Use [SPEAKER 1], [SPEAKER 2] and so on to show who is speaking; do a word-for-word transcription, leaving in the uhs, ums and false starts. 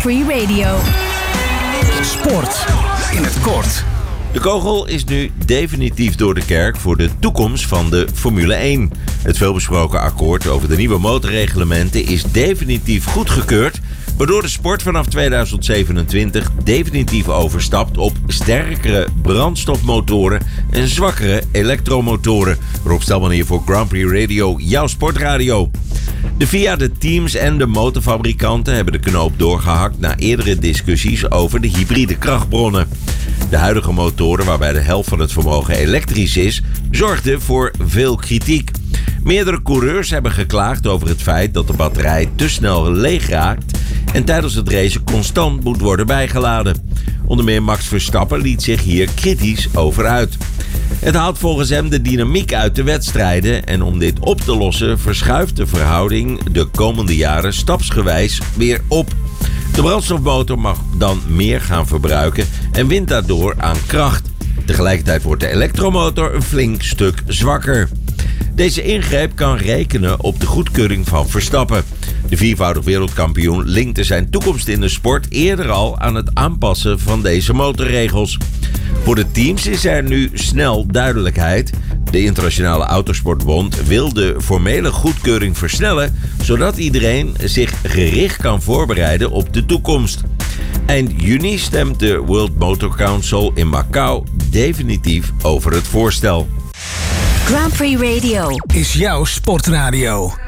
[SPEAKER 1] Free Radio.
[SPEAKER 2] Sport in het kort.
[SPEAKER 3] De kogel is nu definitief door de kerk voor de toekomst van de Formule één. Het veelbesproken akkoord over de nieuwe motorreglementen is definitief goedgekeurd, waardoor de sport vanaf tweeduizend zevenentwintig definitief overstapt op sterkere brandstofmotoren en zwakkere elektromotoren. Rob Stelman hier voor Grand Prix Radio, jouw sportradio. De F I A, de teams en de motorfabrikanten hebben de knoop doorgehakt na eerdere discussies over de hybride krachtbronnen. De huidige motoren, waarbij de helft van het vermogen elektrisch is, zorgden voor veel kritiek. Meerdere coureurs hebben geklaagd over het feit dat de batterij te snel leeg raakt en tijdens het racen constant moet worden bijgeladen. Onder meer Max Verstappen liet zich hier kritisch over uit. Het haalt volgens hem de dynamiek uit de wedstrijden en om dit op te lossen verschuift de verhouding de komende jaren stapsgewijs weer op. De brandstofmotor mag dan meer gaan verbruiken en wint daardoor aan kracht. Tegelijkertijd wordt de elektromotor een flink stuk zwakker. Deze ingreep kan rekenen op de goedkeuring van Verstappen. De viervoudig wereldkampioen linkte zijn toekomst in de sport eerder al aan het aanpassen van deze motorregels. Voor de teams is er nu snel duidelijkheid. De Internationale Autosportbond wil de formele goedkeuring versnellen, zodat iedereen zich gericht kan voorbereiden op de toekomst. Eind juni stemt de World Motor Council in Macau definitief over het voorstel.
[SPEAKER 1] Grand Prix Radio
[SPEAKER 2] is jouw sportradio.